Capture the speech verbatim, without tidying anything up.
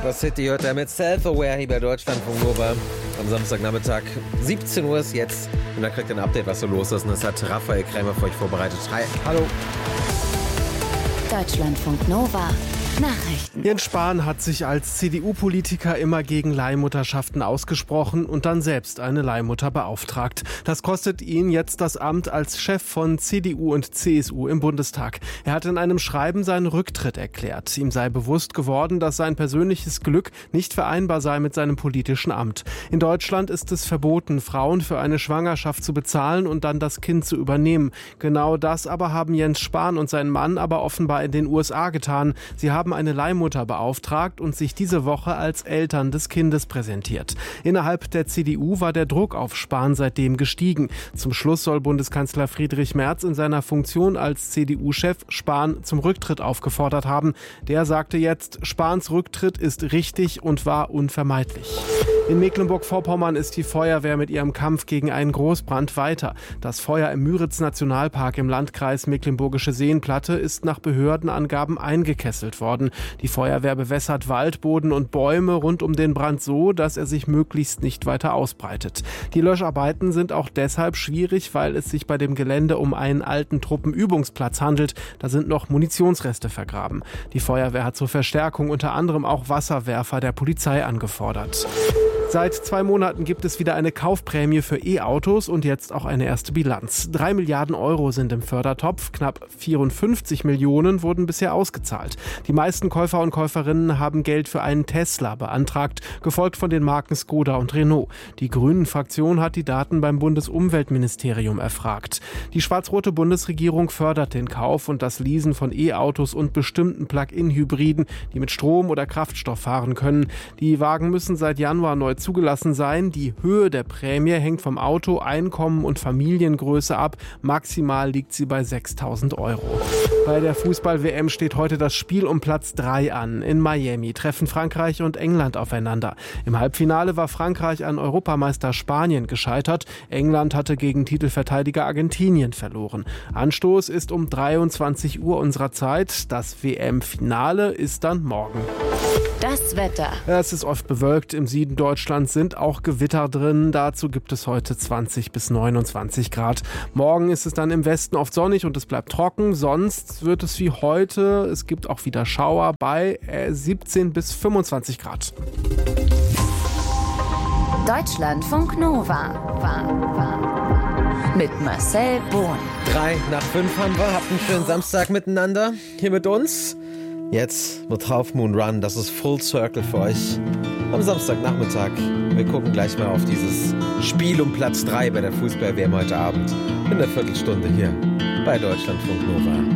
River City hört er mit Self-Aware hier bei Deutschlandfunk Nova. Am Samstagnachmittag, siebzehn Uhr ist jetzt. Und dann kriegt ihr ein Update, was so los ist. Und das hat Raphael Krämer für euch vorbereitet. Hi, hallo. Deutschlandfunk Nova. Nachrichten. Jens Spahn hat sich als C D U-Politiker immer gegen Leihmutterschaften ausgesprochen und dann selbst eine Leihmutter beauftragt. Das kostet ihn jetzt das Amt als Chef von C D U und C S U im Bundestag. Er hat in einem Schreiben seinen Rücktritt erklärt. Ihm sei bewusst geworden, dass sein persönliches Glück nicht vereinbar sei mit seinem politischen Amt. In Deutschland ist es verboten, Frauen für eine Schwangerschaft zu bezahlen und dann das Kind zu übernehmen. Genau das aber haben Jens Spahn und sein Mann aber offenbar in den U S A getan. Sie haben eine Leihmutter beauftragt und sich diese Woche als Eltern des Kindes präsentiert. Innerhalb der C D U war der Druck auf Spahn seitdem gestiegen. Zum Schluss soll Bundeskanzler Friedrich Merz in seiner Funktion als C D U-Chef Spahn zum Rücktritt aufgefordert haben. Der sagte jetzt, Spahns Rücktritt ist richtig und war unvermeidlich. In Mecklenburg-Vorpommern ist die Feuerwehr mit ihrem Kampf gegen einen Großbrand weiter. Das Feuer im Müritz-Nationalpark im Landkreis Mecklenburgische Seenplatte ist nach Behördenangaben eingekesselt worden. Die Feuerwehr bewässert Wald, Boden und Bäume rund um den Brand so, dass er sich möglichst nicht weiter ausbreitet. Die Löscharbeiten sind auch deshalb schwierig, weil es sich bei dem Gelände um einen alten Truppenübungsplatz handelt. Da sind noch Munitionsreste vergraben. Die Feuerwehr hat zur Verstärkung unter anderem auch Wasserwerfer der Polizei angefordert. Seit zwei Monaten gibt es wieder eine Kaufprämie für E-Autos und jetzt auch eine erste Bilanz. Drei Milliarden Euro sind im Fördertopf, knapp vierundfünfzig Millionen wurden bisher ausgezahlt. Die meisten Käufer und Käuferinnen haben Geld für einen Tesla beantragt, gefolgt von den Marken Skoda und Renault. Die Grünen-Fraktion hat die Daten beim Bundesumweltministerium erfragt. Die schwarz-rote Bundesregierung fördert den Kauf und das Leasen von E-Autos und bestimmten Plug-in-Hybriden, die mit Strom oder Kraftstoff fahren können. Die Wagen müssen seit Januar neu zugelassen sein. Die Höhe der Prämie hängt vom Auto, Einkommen und Familiengröße ab. Maximal liegt sie bei sechstausend Euro. Bei der Fußball-W M steht heute das Spiel um Platz drei an. In Miami treffen Frankreich und England aufeinander. Im Halbfinale war Frankreich an Europameister Spanien gescheitert. England hatte gegen Titelverteidiger Argentinien verloren. Anstoß ist um dreiundzwanzig Uhr unserer Zeit. Das W M-Finale ist dann morgen. Das Wetter. Es ist oft bewölkt. Im Süden Deutschlands sind auch Gewitter drin. Dazu gibt es heute zwanzig bis neunundzwanzig Grad. Morgen ist es dann im Westen oft sonnig und es bleibt trocken. Sonst wird es wie heute. Es gibt auch wieder Schauer bei siebzehn bis fünfundzwanzig Grad. Deutschlandfunk Nova. War, war. Mit Marcel Bohn. Drei nach fünf haben wir. Habt einen schönen Samstag miteinander hier mit uns. Jetzt wird Half Moon Run, das ist Full Circle für euch am Samstagnachmittag. Wir gucken gleich mal auf dieses Spiel um Platz drei bei der Fußball-W M heute Abend in der Viertelstunde hier bei Deutschlandfunk Nova.